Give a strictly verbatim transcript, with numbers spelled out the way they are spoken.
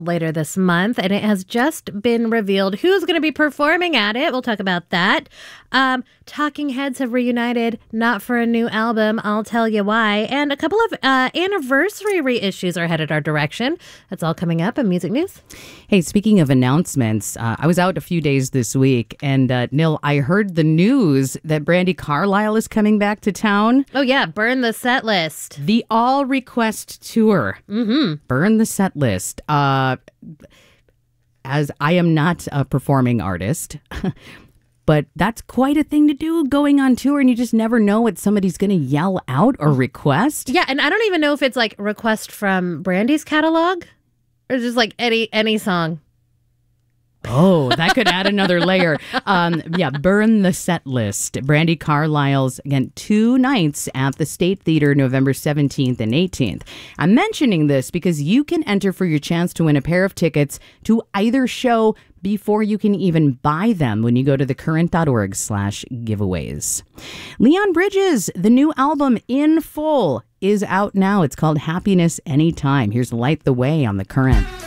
later this month, and it has just been revealed who's going to be performing at it. We'll talk about that. Um, Talking Heads have reunited, not for a new album. I'll tell you why. And a couple of uh, anniversary reissues are headed our direction. That's all coming up in Music News. Hey, speaking of announcements, uh, I was out a few days this week, and uh, Nil, I heard the news that Brandi Carlile is coming back to town. Oh, yeah. Burn the Set List. The All Request Tour. Mm-hmm. Burn the Set List. Uh, as I am not a performing artist, but that's quite a thing to do, going on tour, and you just never know what somebody's going to yell out or request. Yeah, and I don't even know if it's like request from Brandi's catalog or just like any any song. Oh, that could add another layer. Um, yeah, Burn the Set List. Brandi Carlile's, again, two nights at the State Theater, November seventeenth and eighteenth. I'm mentioning this because you can enter for your chance to win a pair of tickets to either show before you can even buy them when you go to thecurrent.org slash giveaways. Leon Bridges, the new album In Full, is out now. It's called Happiness Anytime. Here's Light the Way on The Current.